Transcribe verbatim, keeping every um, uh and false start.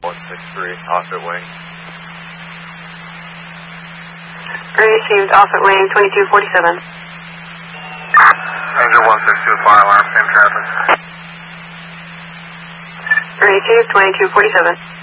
one six three, offset wing. Received, offset wing, twenty-two forty-seven. Ranger one six two, fire alarm, same traffic. Received, twenty-two forty-seven.